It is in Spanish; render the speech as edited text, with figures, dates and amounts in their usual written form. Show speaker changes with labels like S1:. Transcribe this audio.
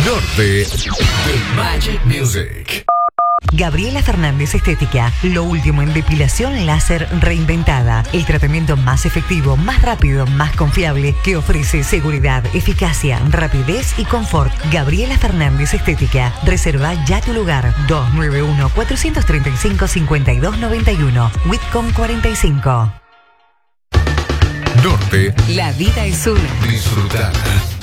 S1: Norte de Magic Music.
S2: Gabriela Fernández Estética, lo último en depilación láser reinventada. El tratamiento más efectivo, más rápido, más confiable, que ofrece seguridad, eficacia, rapidez y confort. Gabriela Fernández Estética. Reserva ya tu lugar. 291-435-5291. Whitcomb 45.
S1: Norte.
S2: La vida es una.
S1: Disfrutar.